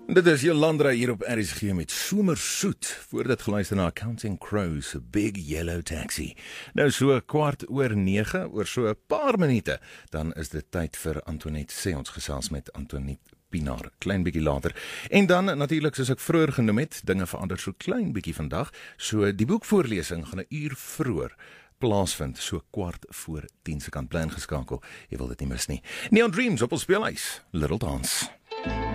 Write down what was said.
Dit is Jolanda hier op RSG met Somersoet, voordat geluister na Counting Crows, Big Yellow Taxi. Nou so 8:15, oor so 'n paar minute, dan is dit tyd vir Antoinette sê ons gesels met Antoinette Pinaar, klein bietjie later. En dan natuurlik, soos ek vroeër genoem het, dinge verander so klein bietjie vandag, so die boekvoorlesing gaan 'n uur vroeër plaasvind, so 10:15 se kant. Bly ingeskakel, jy wil dit nie mis nie. Neon Dreams op ons speelhuis, Little Dance.